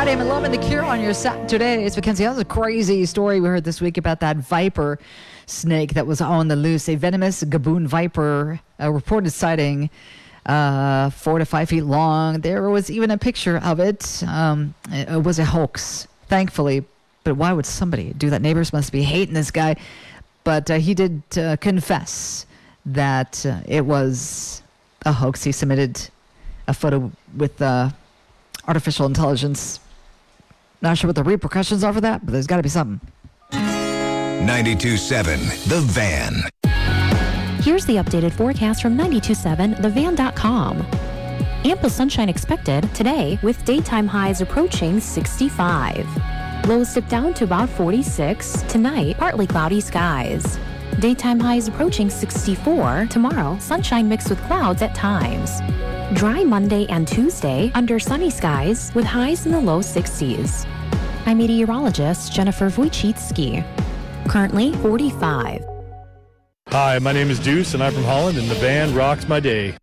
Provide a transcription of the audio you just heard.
Friday, I'm in love and the cure on your Saturday. It's Mackenzie. That was a crazy story we heard this week about that viper snake that was on the loose. A venomous Gaboon viper, a reported sighting, 4 to 5 feet long. There was even a picture of it. It was a hoax, thankfully. But why would somebody do that? Neighbors must be hating this guy. But he did confess that it was a hoax. He submitted a photo with artificial intelligence. Not sure what the repercussions are for that, but there's got to be something. 92.7 The Van. Here's the updated forecast from 92.7thevan.com. Ample sunshine expected today with daytime highs approaching 65. Lows dip down to about 46. Tonight, partly cloudy skies. Daytime highs approaching 64. Tomorrow, sunshine mixed with clouds at times. Dry Monday and Tuesday under sunny skies with highs in the low 60s. I'm meteorologist Jennifer Wojcicki. Currently 45. Hi, my name is Deuce and I'm from Holland and the van rocks my day.